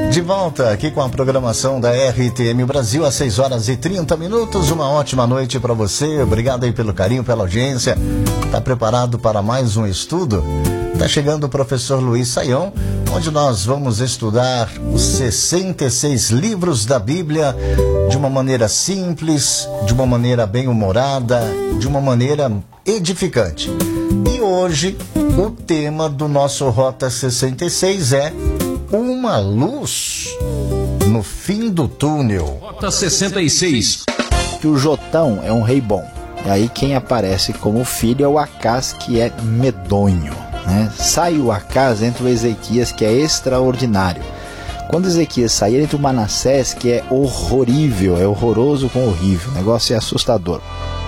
De volta aqui com a programação da RTM Brasil às 6h30. Uma ótima noite para você. Obrigado aí pelo carinho, pela audiência. Tá preparado para mais um estudo? Tá chegando o professor Luiz Saião, onde nós vamos estudar os 66 livros da Bíblia de uma maneira simples, de uma maneira bem-humorada, de uma maneira edificante. E hoje o tema do nosso Rota 66 é uma luz no fim do túnel. Rota 66. Que o Jotão é um rei bom. E aí quem aparece como filho é o Acás, que é medonho, né? Sai o Acás, entra o Ezequias, que é extraordinário. Quando Ezequias sair, entra o Manassés, que é horrorível, é horroroso com horrível. O negócio é assustador.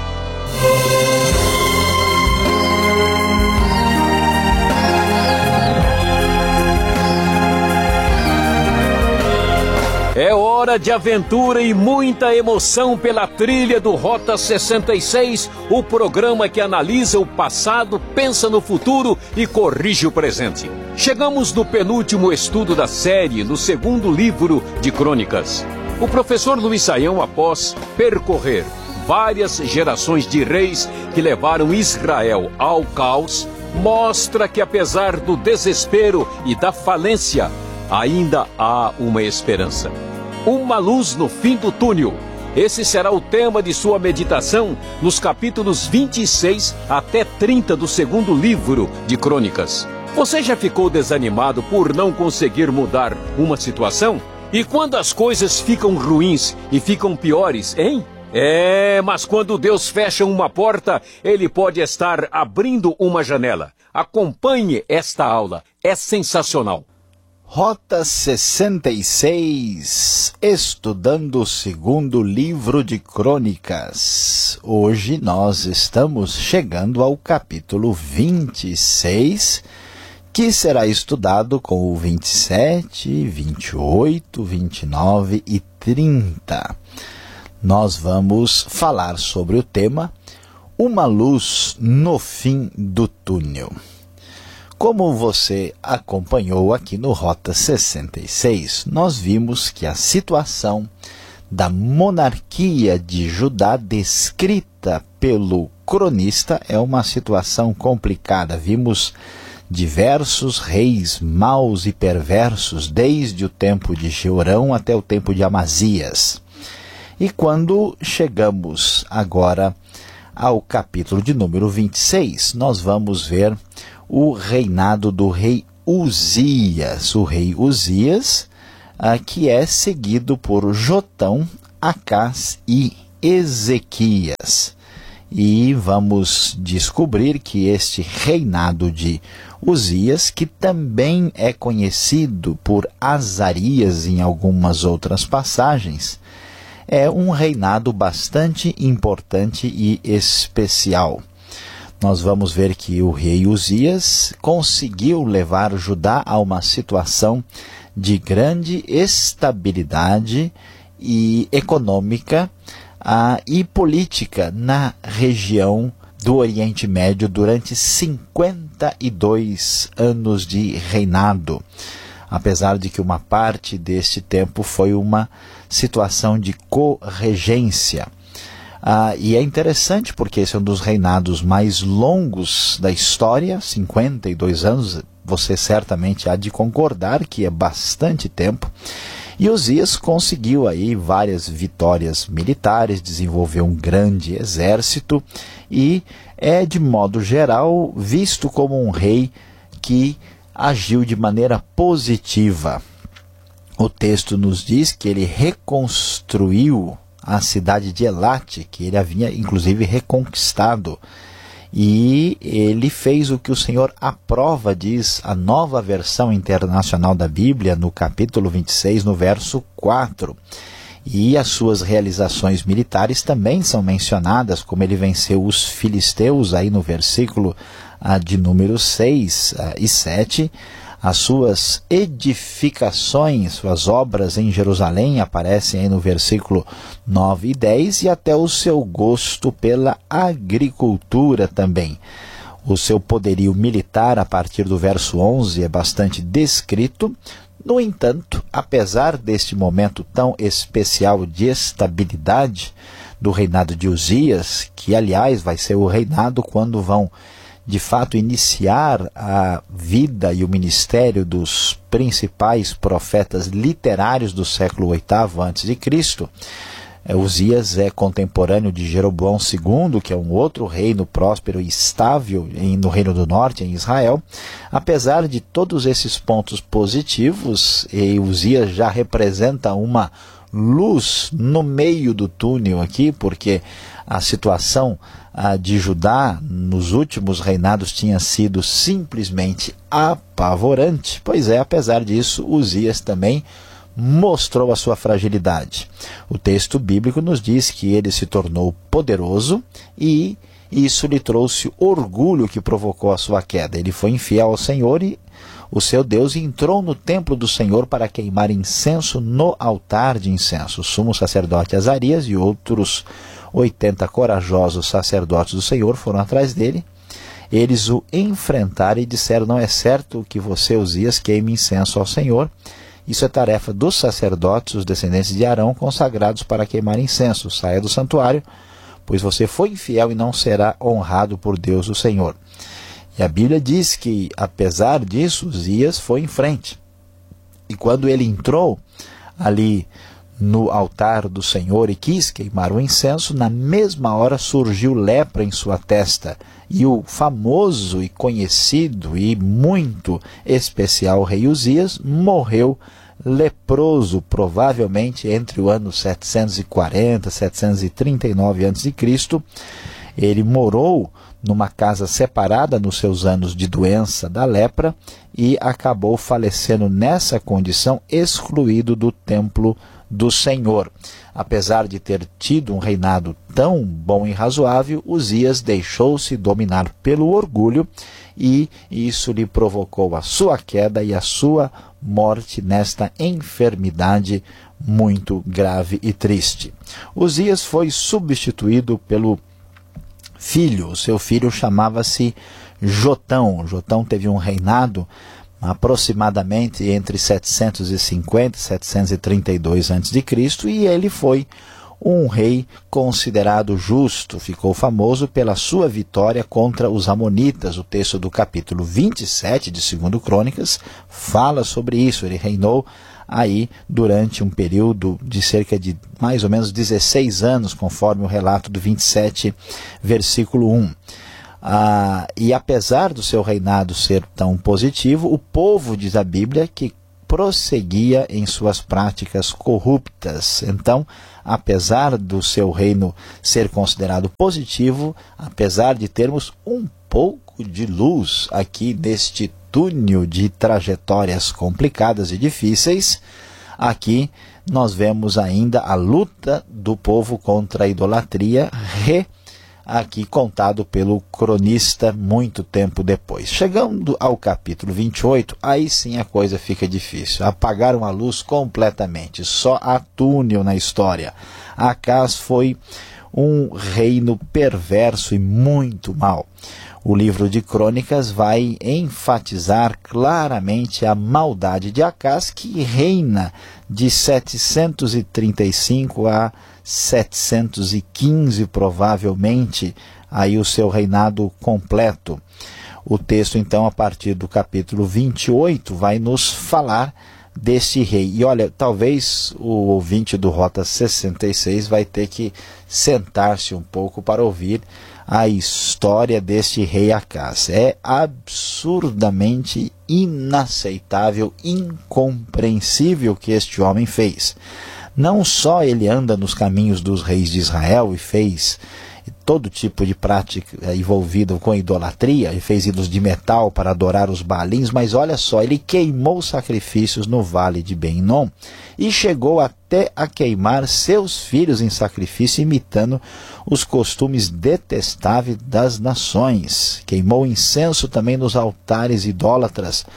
É hora de aventura e muita emoção pela trilha do Rota 66, o programa que analisa o passado, pensa no futuro e corrige o presente. Chegamos no penúltimo estudo da série, no segundo livro de Crônicas. O professor Luiz Saião, após percorrer várias gerações de reis que levaram Israel ao caos, mostra que apesar do desespero e da falência, ainda há uma esperança. Uma luz no fim do túnel. Esse será o tema de sua meditação nos capítulos 26 até 30 do segundo livro de Crônicas. Você já ficou desanimado por não conseguir mudar uma situação? E quando as coisas ficam ruins e ficam piores, hein? Mas quando Deus fecha uma porta, Ele pode estar abrindo uma janela. Acompanhe esta aula, é sensacional. Rota 66, estudando o segundo livro de Crônicas. Hoje nós estamos chegando ao capítulo 26, que será estudado com o 27, 28, 29 e 30. Nós vamos falar sobre o tema Uma luz no fim do túnel. Como você acompanhou aqui no Rota 66, nós vimos que a situação da monarquia de Judá descrita pelo cronista é uma situação complicada. Vimos diversos reis maus e perversos, desde o tempo de Jeorão até o tempo de Amazias. E quando chegamos agora ao capítulo de número 26, nós vamos ver o reinado do rei Uzias. O rei Uzias, que é seguido por Jotão, Acás e Ezequias. E vamos descobrir que este reinado de Uzias, que também é conhecido por Azarias em algumas outras passagens, é um reinado bastante importante e especial. Nós vamos ver que o rei Uzias conseguiu levar Judá a uma situação de grande estabilidade e econômica e política na região do Oriente Médio durante 52 anos de reinado. Apesar de que uma parte deste tempo foi uma situação de corregência. E é interessante porque esse é um dos reinados mais longos da história, 52 anos, você certamente há de concordar que é bastante tempo. E Uzias conseguiu aí várias vitórias militares, desenvolveu um grande exército e é, de modo geral, visto como um rei que agiu de maneira positiva. O texto nos diz que ele reconstruiu a cidade de Elate, que ele havia inclusive reconquistado. E ele fez o que o Senhor aprova, diz a Nova Versão Internacional da Bíblia, no capítulo 26, no verso 4. E as suas realizações militares também são mencionadas, como ele venceu os filisteus, aí no versículo de número 6 e 7. As suas edificações, suas obras em Jerusalém aparecem aí no versículo 9 e 10, e até o seu gosto pela agricultura também. O seu poderio militar, a partir do verso 11, é bastante descrito. No entanto, apesar deste momento tão especial de estabilidade do reinado de Uzias, que aliás vai ser o reinado quando vão de fato iniciar a vida e o ministério dos principais profetas literários do século VIII a.C., Uzias é contemporâneo de Jeroboão II, que é um outro reino próspero e estável no Reino do Norte, em Israel. Apesar de todos esses pontos positivos, Uzias já representa uma luz no meio do túnel aqui, porque a situação de Judá nos últimos reinados tinha sido simplesmente apavorante. Pois é, apesar disso, Uzias também mostrou a sua fragilidade. O texto bíblico nos diz que ele se tornou poderoso e isso lhe trouxe orgulho que provocou a sua queda. Ele foi infiel ao Senhor e o seu Deus entrou no templo do Senhor para queimar incenso no altar de incenso. O sumo sacerdote Azarias e outros 80 corajosos sacerdotes do Senhor foram atrás dele. Eles o enfrentaram e disseram: não é certo que você, Uzias, queime incenso ao Senhor. Isso é tarefa dos sacerdotes, os descendentes de Arão, consagrados para queimar incenso. Saia do santuário, pois você foi infiel e não será honrado por Deus o Senhor. E a Bíblia diz que, apesar disso, Uzias foi em frente. E quando ele entrou ali no altar do Senhor e quis queimar o incenso, na mesma hora surgiu lepra em sua testa. E o famoso e conhecido e muito especial rei Uzias morreu leproso, provavelmente entre o ano 740 e 739 a.C. Ele morou numa casa separada nos seus anos de doença da lepra e acabou falecendo nessa condição, excluído do templo do Senhor. Apesar de ter tido um reinado tão bom e razoável, Uzias deixou-se dominar pelo orgulho e isso lhe provocou a sua queda e a sua morte nesta enfermidade muito grave e triste. Uzias foi substituído pelo filho. O seu filho chamava-se Jotão. Jotão teve um reinado aproximadamente entre 750 e 732 a.C. e ele foi um rei considerado justo. Ficou famoso pela sua vitória contra os amonitas. O texto do capítulo 27 de 2 Crônicas fala sobre isso. Ele reinou aí durante um período de cerca de mais ou menos 16 anos, conforme o relato do 27, versículo 1. E apesar do seu reinado ser tão positivo, o povo, diz a Bíblia, que prosseguia em suas práticas corruptas. Então, apesar do seu reino ser considerado positivo, apesar de termos um pouco de luz aqui neste túnel de trajetórias complicadas e difíceis, aqui nós vemos ainda a luta do povo contra a idolatria, aqui contado pelo cronista muito tempo depois. Chegando ao capítulo 28, aí sim a coisa fica difícil. Apagaram a luz completamente, só há túnel na história. Acaz foi um reino perverso e muito mau. O livro de Crônicas vai enfatizar claramente a maldade de Acaz, que reina de 735 a 715, provavelmente, aí o seu reinado completo. O texto, então, a partir do capítulo 28, vai nos falar deste rei. E olha, talvez o ouvinte do Rota 66 vai ter que sentar-se um pouco para ouvir a história deste rei Acaz. É absurdamente inaceitável, incompreensível o que este homem fez. Não só ele anda nos caminhos dos reis de Israel e fez todo tipo de prática envolvida com idolatria, e fez ídolos de metal para adorar os Baalins, mas olha só, ele queimou sacrifícios no vale de Ben-Hinom e chegou até a queimar seus filhos em sacrifício, imitando os costumes detestáveis das nações. Queimou incenso também nos altares idólatras.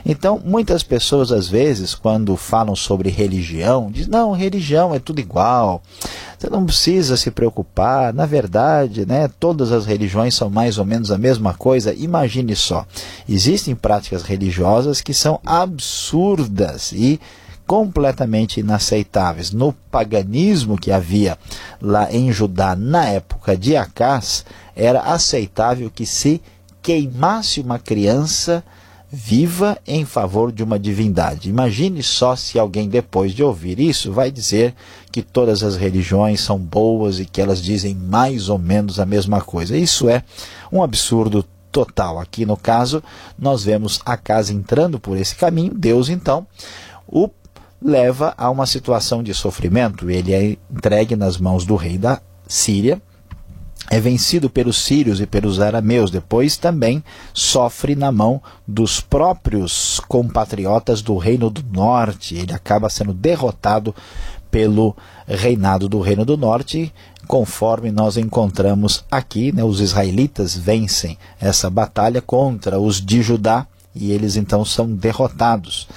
Então, muitas pessoas, às vezes, quando falam sobre religião, dizem, não, religião é tudo igual, você não precisa se preocupar, na verdade, né, todas as religiões são mais ou menos a mesma coisa. Imagine só, existem práticas religiosas que são absurdas e completamente inaceitáveis. No paganismo que havia lá em Judá, na época de Acás, era aceitável que se queimasse uma criança viva em favor de uma divindade. Imagine só se alguém, depois de ouvir isso, vai dizer que todas as religiões são boas e que elas dizem mais ou menos a mesma coisa. Isso é um absurdo total. Aqui no caso, nós vemos Acás entrando por esse caminho. Deus, então, o leva a uma situação de sofrimento. Ele é entregue nas mãos do rei da Síria, é vencido pelos sírios e pelos arameus, depois também sofre na mão dos próprios compatriotas do Reino do Norte. Ele acaba sendo derrotado pelo reinado do Reino do Norte, conforme nós encontramos aqui, né? Os israelitas vencem essa batalha contra os de Judá e eles então são derrotados.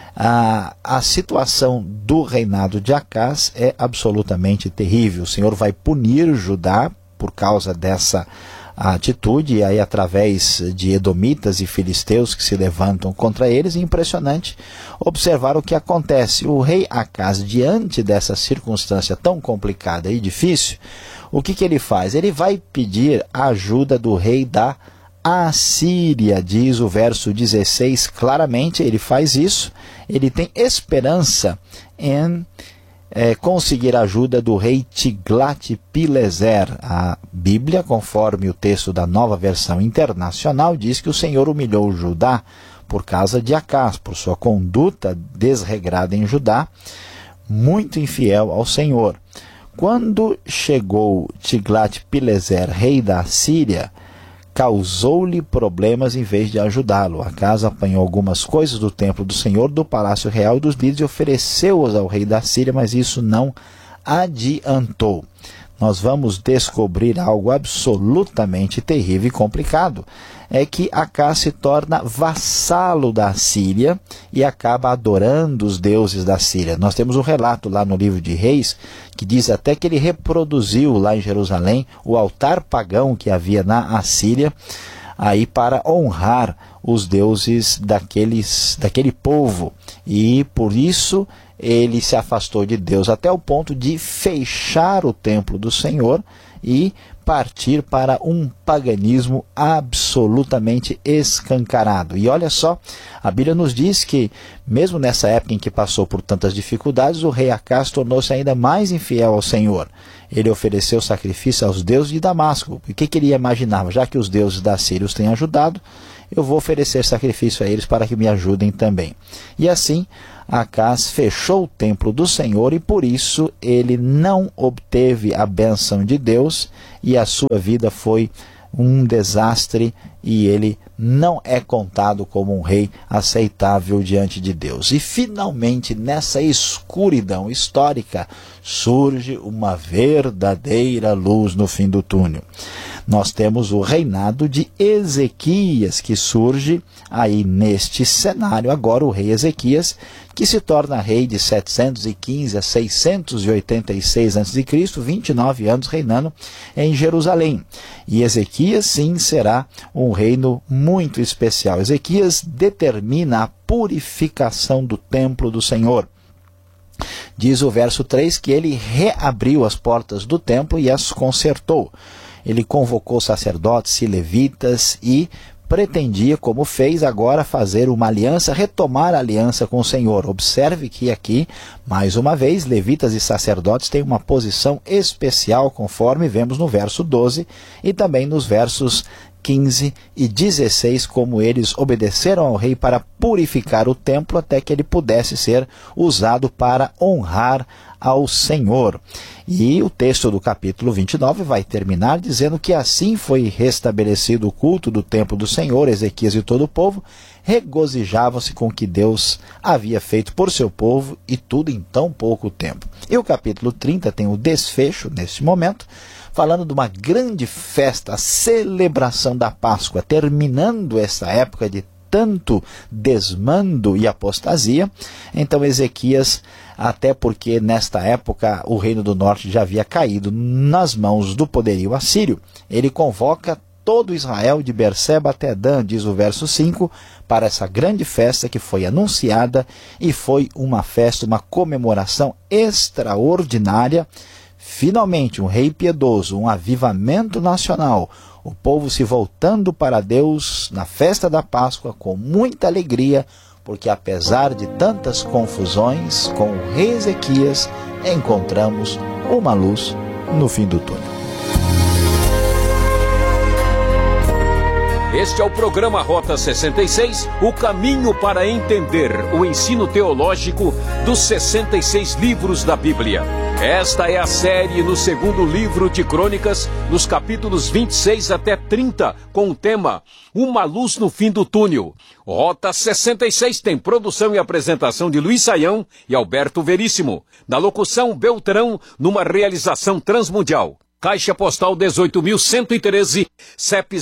A situação do reinado de Acás é absolutamente terrível. O Senhor vai punir Judá por causa dessa atitude, e aí através de edomitas e filisteus que se levantam contra eles. É impressionante observar o que acontece. O rei Acás, diante dessa circunstância tão complicada e difícil, o que ele faz? Ele vai pedir a ajuda do rei da Assíria, diz o verso 16 claramente. Ele faz isso, ele tem esperança em conseguir a ajuda do rei Tiglat-Pileser. A Bíblia, conforme o texto da Nova Versão Internacional, diz que o Senhor humilhou Judá por causa de Acás, por sua conduta desregrada em Judá, muito infiel ao Senhor. Quando chegou Tiglat-Pileser, rei da Síria, causou-lhe problemas em vez de ajudá-lo. Acás apanhou algumas coisas do templo do Senhor, do palácio real e dos líderes e ofereceu-os ao rei da Síria, mas isso não adiantou. Nós vamos descobrir algo absolutamente terrível e complicado. É que Acás se torna vassalo da Síria e acaba adorando os deuses da Síria. Nós temos um relato lá no livro de Reis, que diz até que ele reproduziu lá em Jerusalém o altar pagão que havia na Assíria, aí para honrar os deuses daquele povo. E por isso ele se afastou de Deus até o ponto de fechar o templo do Senhor e partir para um paganismo absolutamente escancarado. E olha só, a Bíblia nos diz que, mesmo nessa época em que passou por tantas dificuldades, o rei Acás tornou-se ainda mais infiel ao Senhor. Ele ofereceu sacrifício aos deuses de Damasco. O que ele imaginava? Já que os deuses da Síria os têm ajudado, eu vou oferecer sacrifício a eles para que me ajudem também. E assim, Acás fechou o templo do Senhor e por isso ele não obteve a bênção de Deus e a sua vida foi um desastre e ele não é contado como um rei aceitável diante de Deus. E finalmente, nessa escuridão histórica, surge uma verdadeira luz no fim do túnel. Nós temos o reinado de Ezequias, que surge aí neste cenário. Agora o rei Ezequias, que se torna rei de 715 a 686 a.C., 29 anos reinando em Jerusalém. E Ezequias, sim, será um reino muito especial. Ezequias determina a purificação do templo do Senhor. Diz o verso 3 que ele reabriu as portas do templo e as consertou. Ele convocou sacerdotes e levitas e pretendia, como fez agora, fazer uma aliança, retomar a aliança com o Senhor. Observe que aqui, mais uma vez, levitas e sacerdotes têm uma posição especial, conforme vemos no verso 12 e também nos versos 15 e 16, como eles obedeceram ao rei para purificar o templo até que ele pudesse ser usado para honrar ao Senhor. E o texto do capítulo 29 vai terminar dizendo que assim foi restabelecido o culto do templo do Senhor. Ezequias e todo o povo regozijavam-se com o que Deus havia feito por seu povo e tudo em tão pouco tempo. E o capítulo 30 tem o desfecho neste momento, falando de uma grande festa, a celebração da Páscoa, terminando essa época de tanto desmando e apostasia. Então Ezequias, até porque nesta época o reino do norte já havia caído nas mãos do poderio assírio, ele convoca todo Israel de Berseba até Dan, diz o verso 5, para essa grande festa que foi anunciada, e foi uma festa, uma comemoração extraordinária. Finalmente um rei piedoso, um avivamento nacional, o povo se voltando para Deus na festa da Páscoa com muita alegria, porque apesar de tantas confusões, com o rei Ezequias encontramos uma luz no fim do túnel. Este é o programa Rota 66, o caminho para entender o ensino teológico dos 66 livros da Bíblia. Esta é a série no segundo livro de Crônicas, nos capítulos 26 até 30, com o tema Uma Luz no Fim do Túnel. Rota 66 tem produção e apresentação de Luiz Saião e Alberto Veríssimo. Na locução, Beltrão, numa realização transmundial. Caixa Postal 18.113, CEP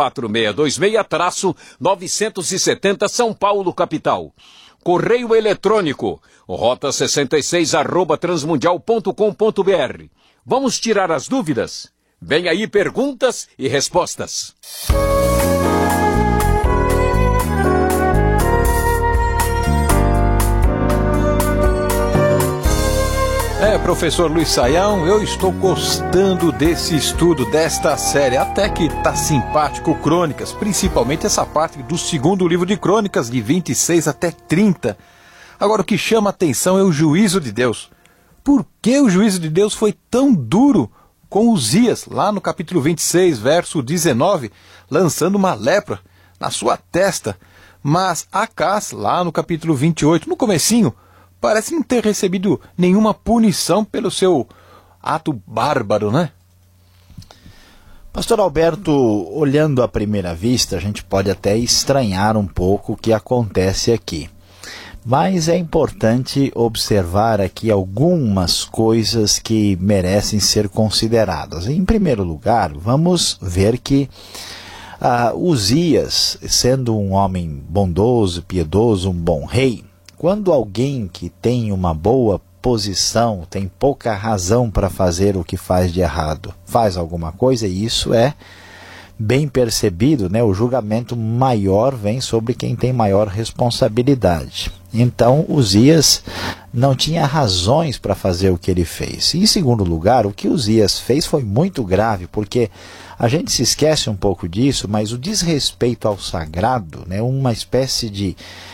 04626-970 São Paulo, capital. Correio eletrônico, rota66@transmundial.com.br. Vamos tirar as dúvidas? Vem aí perguntas e respostas. Professor Luiz Saião, eu estou gostando desse estudo, desta série, até que tá simpático, Crônicas, principalmente essa parte do segundo livro de Crônicas, de 26 até 30. Agora, o que chama a atenção é o juízo de Deus. Por que o juízo de Deus foi tão duro com Uzias, lá no capítulo 26, verso 19, lançando uma lepra na sua testa? Mas Acás, lá no capítulo 28, no comecinho, parece não ter recebido nenhuma punição pelo seu ato bárbaro, né? Pastor Alberto, olhando à primeira vista, a gente pode até estranhar um pouco o que acontece aqui. Mas é importante observar aqui algumas coisas que merecem ser consideradas. Em primeiro lugar, vamos ver que Uzias, sendo um homem bondoso, piedoso, um bom rei, quando alguém que tem uma boa posição, tem pouca razão para fazer o que faz de errado, faz alguma coisa, e isso é bem percebido, né? O julgamento maior vem sobre quem tem maior responsabilidade. Então, Uzias não tinha razões para fazer o que ele fez. E, em segundo lugar, o que Uzias fez foi muito grave, porque a gente se esquece um pouco disso, mas o desrespeito ao sagrado, né? Uma espécie de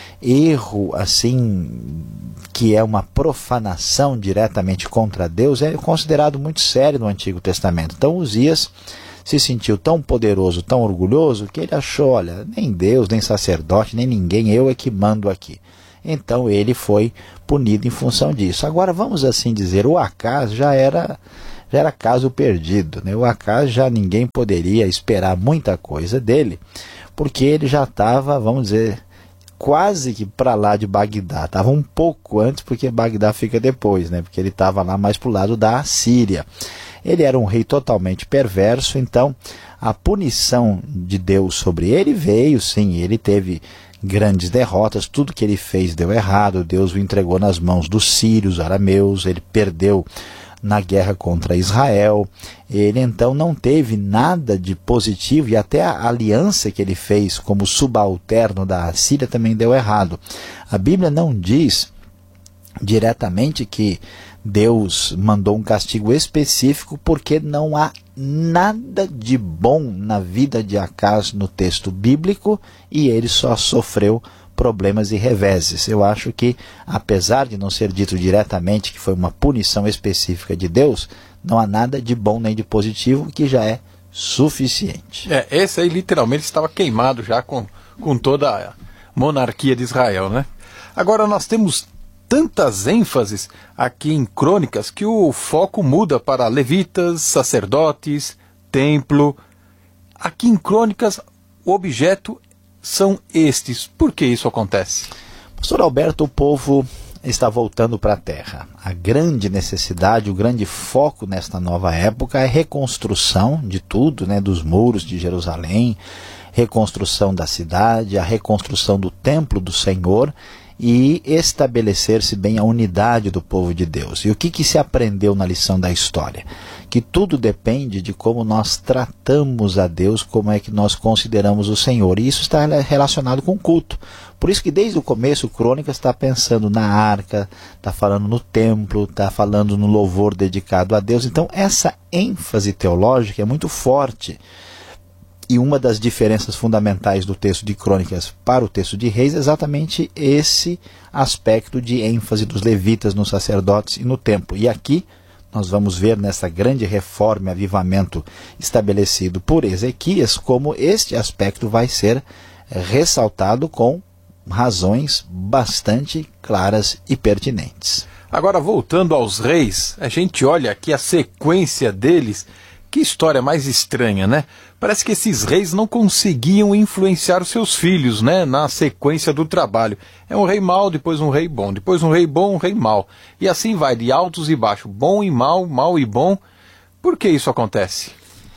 erro assim, que é uma profanação diretamente contra Deus, é considerado muito sério no Antigo Testamento. Então Uzias se sentiu tão poderoso, tão orgulhoso, que ele achou, olha, nem Deus, nem sacerdote, nem ninguém, eu é que mando aqui. Então ele foi punido em função disso. Agora vamos assim dizer, o Acás já era caso perdido, né? O Acás já ninguém poderia esperar muita coisa dele, porque ele já estava, vamos dizer, quase que para lá de Bagdá, estava um pouco antes, porque Bagdá fica depois, né? Porque ele estava lá mais para o lado da Assíria. Ele era um rei totalmente perverso, então a punição de Deus sobre ele veio, sim, ele teve grandes derrotas, tudo que ele fez deu errado, Deus o entregou nas mãos dos sírios, arameus, ele perdeu na guerra contra Israel, ele então não teve nada de positivo, e até a aliança que ele fez como subalterno da Assíria também deu errado. A Bíblia não diz diretamente que Deus mandou um castigo específico, porque não há nada de bom na vida de Acás no texto bíblico, e ele só sofreu problemas e reveses. Eu acho que, apesar de não ser dito diretamente que foi uma punição específica de Deus, não há nada de bom nem de positivo, que já é suficiente. Esse aí literalmente estava queimado já com toda a monarquia de Israel, né? Agora nós temos tantas ênfases aqui em Crônicas que o foco muda para levitas, sacerdotes, templo. Aqui em Crônicas o objeto são estes. Por que isso acontece? Pastor Alberto, o povo está voltando para a terra. A grande necessidade, o grande foco nesta nova época é reconstrução de tudo, né, dos muros de Jerusalém, reconstrução da cidade, a reconstrução do templo do Senhor e estabelecer-se bem a unidade do povo de Deus. E o que se aprendeu na lição da história? Que tudo depende de como nós tratamos a Deus, como é que nós consideramos o Senhor. E isso está relacionado com o culto. Por isso que desde o começo o Crônicas está pensando na arca, está falando no templo, está falando no louvor dedicado a Deus. Então essa ênfase teológica é muito forte. E uma das diferenças fundamentais do texto de Crônicas para o texto de Reis é exatamente esse aspecto de ênfase dos levitas, nos sacerdotes e no templo. E aqui nós vamos ver nessa grande reforma e avivamento estabelecido por Ezequias como este aspecto vai ser ressaltado com razões bastante claras e pertinentes. Agora, voltando aos reis, a gente olha aqui a sequência deles. Que história mais estranha, né? Parece que esses reis não conseguiam influenciar os seus filhos, né? Na sequência do trabalho. É um rei mau, depois um rei bom, depois um rei bom, um rei mau. E assim vai, de altos e baixos, bom e mau, mau e bom. Por que isso acontece?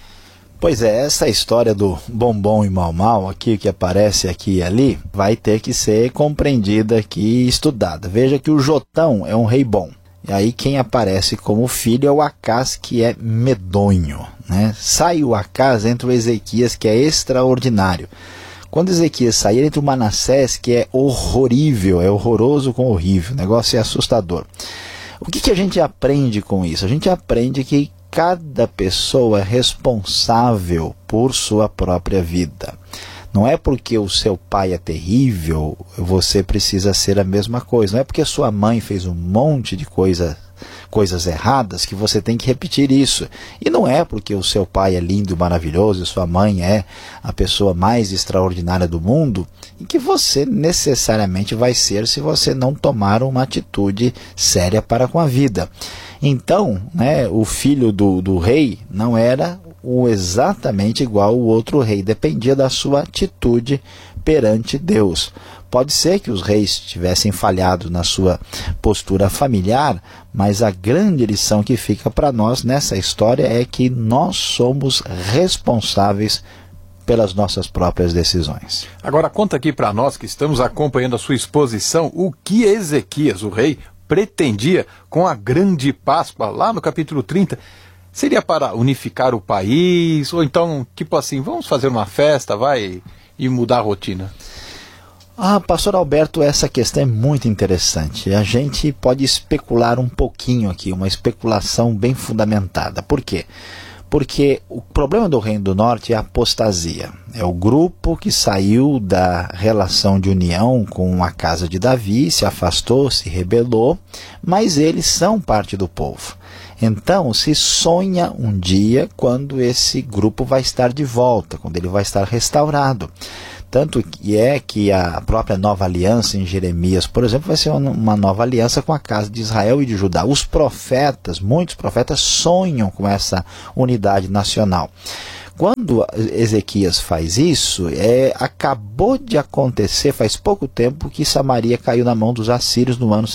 Pois é, essa história do bom e mal aqui, que aparece aqui e ali, vai ter que ser compreendida aqui e estudada. Veja que o Jotão é um rei bom. E aí quem aparece como filho é o Acás, que é medonho, né? Sai o Acás entre o Ezequias, que é extraordinário. Quando Ezequias sair, entre o Manassés, que é horrorível, é horroroso com horrível, o negócio é assustador. O que a gente aprende com isso? A gente aprende que cada pessoa é responsável por sua própria vida. Não é porque o seu pai é terrível, você precisa ser a mesma coisa. Não é porque sua mãe fez um monte de coisas erradas que você tem que repetir isso. E não é porque o seu pai é lindo e maravilhoso e sua mãe é a pessoa mais extraordinária do mundo e que você necessariamente vai ser se você não tomar uma atitude séria para com a vida. Então, né, o filho do rei não era exatamente igual o outro rei, dependia da sua atitude perante Deus. Pode ser que os reis tivessem falhado na sua postura familiar, mas a grande lição que fica para nós nessa história é que nós somos responsáveis pelas nossas próprias decisões. Agora conta aqui para nós que estamos acompanhando a sua exposição, o que Ezequias, o rei, pretendia com a grande Páscoa, lá no capítulo 30, seria para unificar o país, ou então, tipo assim, vamos fazer uma festa, e mudar a rotina? Pastor Alberto, essa questão é muito interessante. A gente pode especular um pouquinho aqui, uma especulação bem fundamentada. Por quê? Porque o problema do Reino do Norte é a apostasia. É o grupo que saiu da relação de união com a casa de Davi, se afastou, se rebelou, mas eles são parte do povo. Então se sonha um dia quando esse grupo vai estar de volta, quando ele vai estar restaurado. Tanto que é que a própria nova aliança em Jeremias, por exemplo, vai ser uma nova aliança com a casa de Israel e de Judá. Os profetas, muitos profetas sonham com essa unidade nacional. Quando Ezequias faz isso, acabou de acontecer, faz pouco tempo, que Samaria caiu na mão dos assírios no ano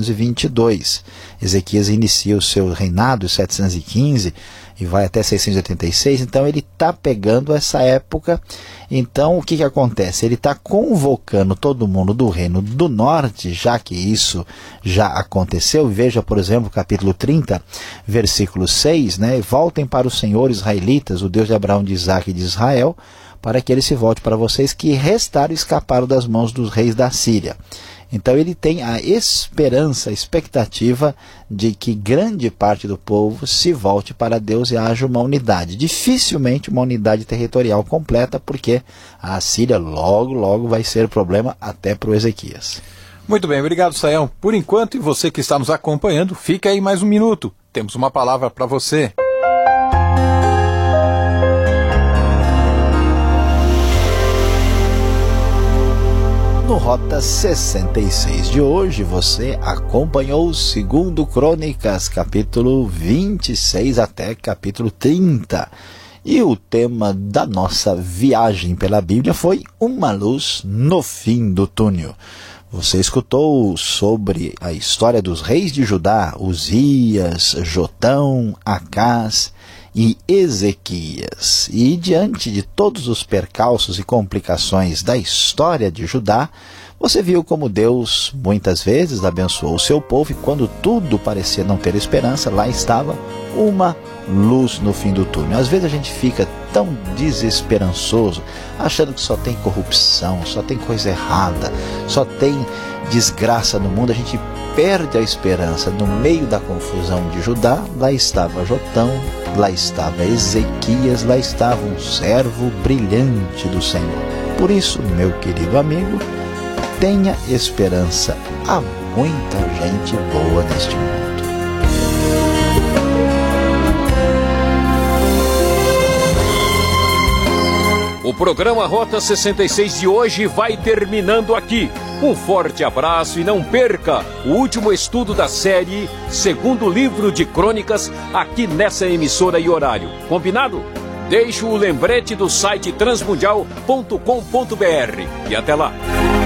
722. Ezequias inicia o seu reinado em 715 e vai até 686, então ele está pegando essa época. Então o que acontece? Ele está convocando todo mundo do Reino do Norte, já que isso já aconteceu. Veja, por exemplo, capítulo 30, versículo 6, né? Voltem para o Senhor, israelitas, o Deus de Abraão, de Isaque e de Israel, para que ele se volte para vocês, que restaram e escaparam das mãos dos reis da Síria. Então ele tem a esperança, a expectativa de que grande parte do povo se volte para Deus e haja uma unidade. Dificilmente uma unidade territorial completa, porque a Síria logo vai ser problema até para o Ezequias. Muito bem, obrigado, Sayão. Por enquanto, e você que está nos acompanhando, fica aí mais um minuto. Temos uma palavra para você. No Rota 66 de hoje, você acompanhou o 2 Crônicas, capítulo 26 até capítulo 30. E o tema da nossa viagem pela Bíblia foi uma luz no fim do túnel. Você escutou sobre a história dos reis de Judá, Uzias, Jotão, Acás, e Ezequias. E diante de todos os percalços e complicações da história de Judá, você viu como Deus muitas vezes abençoou o seu povo e quando tudo parecia não ter esperança, lá estava uma luz no fim do túnel. Às vezes a gente fica tão desesperançoso, achando que só tem corrupção, só tem coisa errada, só tem desgraça no mundo, a gente perde a esperança. No meio da confusão de Judá, lá estava Jotão, lá estava Ezequias, lá estava um servo brilhante do Senhor. Por isso, meu querido amigo, tenha esperança. Há muita gente boa neste mundo. O programa Rota 66 de hoje vai terminando aqui. Um forte abraço e não perca o último estudo da série Segundo Livro de Crônicas aqui nessa emissora e horário. Combinado? Deixo o lembrete do site transmundial.com.br e até lá.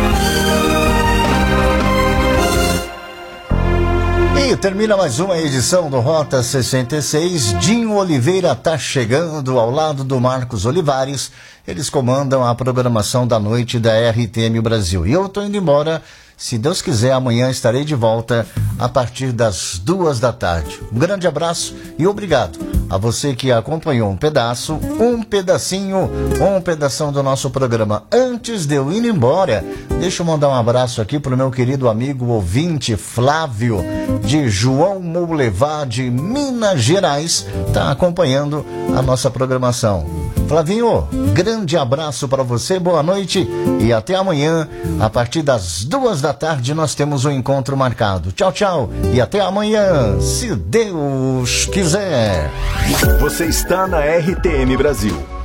E termina mais uma edição do Rota 66. Dinho Oliveira está chegando ao lado do Marcos Olivares. Eles comandam a programação da noite da RTM Brasil. E eu estou indo embora. Se Deus quiser, amanhã estarei de volta a partir das 2 da tarde. Um grande abraço e obrigado a você que acompanhou um pedacinho do nosso programa. Antes de eu ir embora, deixa eu mandar um abraço aqui para o meu querido amigo ouvinte Flávio, de João Moulevá, de Minas Gerais, está acompanhando a nossa programação. Flavinho, grande abraço para você, boa noite e até amanhã, a partir das 2 da tarde nós temos um encontro marcado. Tchau, tchau e até amanhã, se Deus quiser. Você está na RTM Brasil.